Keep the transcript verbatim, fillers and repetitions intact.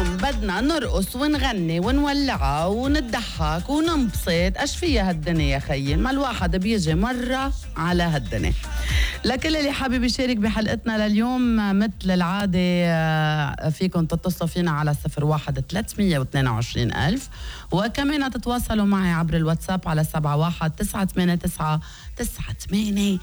اليوم بدنا نرقص ونغني ونولعها ونضحك وننبسط. اش فيها هالدنيا يا خيي؟ ما الواحد بيجي مرة على هالدنيا. لكل اللي حابب يشارك بحلقتنا لليوم مثل العادة فيكم تتصلوا فينا على صفر واحد ثلاثمية واثنين وعشرين ألف، وكمان تتواصلوا معي عبر الواتساب على سبعة واحد تسعة ثمانية تسعة تسعة ثمانية